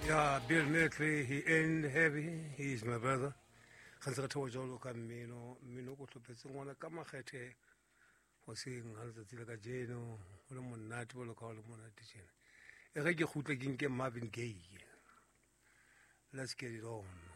Yeah, Bill Milkley, he ain't heavy. He's my brother. Khansa ka jolo ka mmino go tlhophetse ngwana ka magethe go seng ga letsatsi le ka jeno go le monate bolo ka le monate tjena. E ge ke gutla ke nke Marvin Gaye. Let's get it on.